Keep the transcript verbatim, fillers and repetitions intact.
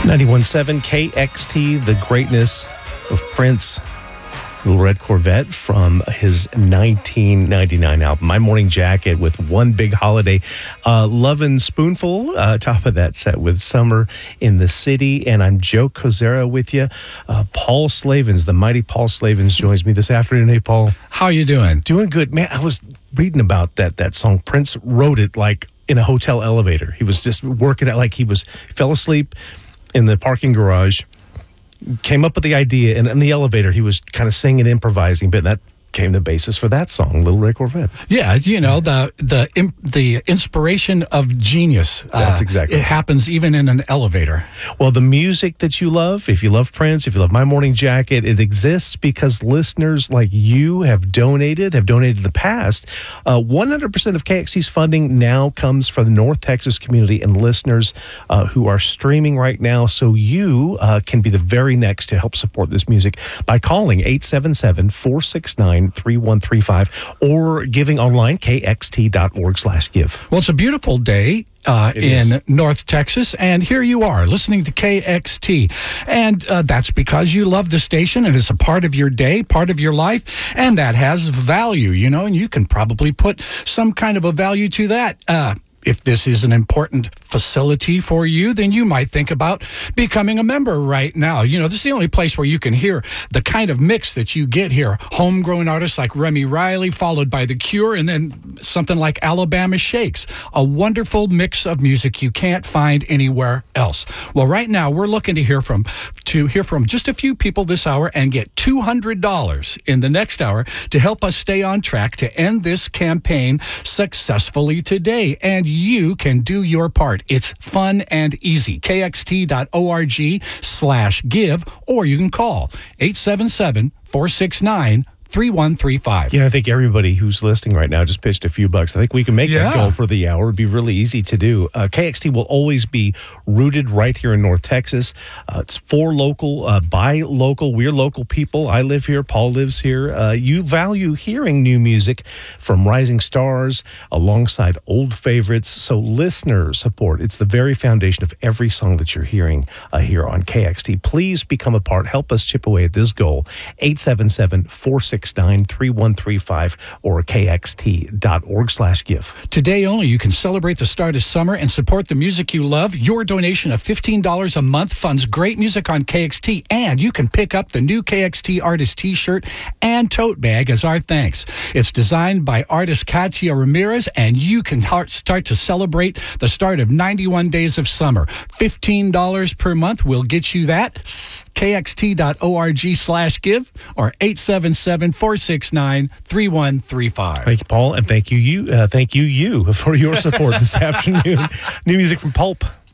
ninety-one point seven K X T, the greatness of Prince. Little Red Corvette from his nineteen ninety-nine album, My Morning Jacket, with One Big Holiday. Uh, Lovin' Spoonful, uh, top of that set with Summer in the City. And I'm Joe Kozera with you. Uh, Paul Slavens, the mighty Paul Slavens, joins me this afternoon. Hey, Paul. How you doing? Doing good. Man, I was reading about that that song. Prince wrote it like in a hotel elevator. He was just working it like he was, fell asleep in the parking garage, came up with the idea, and in the elevator, he was kind of singing, improvising, but that became the basis for that song, Little Red Corvette. Yeah, you know, the the the inspiration of genius. That's uh, exactly. It happens even in an elevator. Well, the music that you love, if you love Prince, if you love My Morning Jacket, it exists because listeners like you have donated, have donated in the past. Uh, one hundred percent of K X T's funding now comes from the North Texas community and listeners uh, who are streaming right now. So you uh, can be the very next to help support this music by calling eight seven seven, four six nine, three one three five or giving online, k x t dot org slash give. Well, it's a beautiful day uh, in is. North Texas, and here you are listening to K X T. And uh, that's because you love the station, and it's a part of your day, part of your life, and that has value, you know, and you can probably put some kind of a value to that. Uh, If this is an important facility for you, then you might think about becoming a member right now. You know, this is the only place where you can hear the kind of mix that you get here. Homegrown artists like Remy Riley, followed by The Cure, and then something like Alabama Shakes. A wonderful mix of music you can't find anywhere else. Well, right now, we're looking to hear from to hear from just a few people this hour and get two hundred dollars in the next hour to help us stay on track to end this campaign successfully today. And you can do your part. It's fun and easy. k x t dot org slash give, or you can call eight seven seven, four six nine, three one three five. Yeah, I think everybody who's listening right now just pitched a few bucks. I think we can make yeah. that goal for the hour. It'd be really easy to do. Uh, K X T will always be rooted right here in North Texas. Uh, it's for local, uh, by local. We're local people. I live here. Paul lives here. Uh, you value hearing new music from rising stars alongside old favorites. So listener support, it's the very foundation of every song that you're hearing uh, here on K X T. Please become a part. Help us chip away at this goal. eight seven seven, four six nine, three one three five or k x t dot org slash give. Today only, you can celebrate the start of summer and support the music you love. Your donation of fifteen dollars a month funds great music on K X T, and you can pick up the new K X T artist t-shirt and tote bag as our thanks. It's designed by artist Katia Ramirez, and you can start to celebrate the start of ninety-one days of summer. fifteen dollars per month will get you that. k x t dot org slash give or eight seven seven, four six nine, three one three five. Thank you, Paul, and thank you, you, uh, thank you, you, for your support this afternoon. New music from Pulp.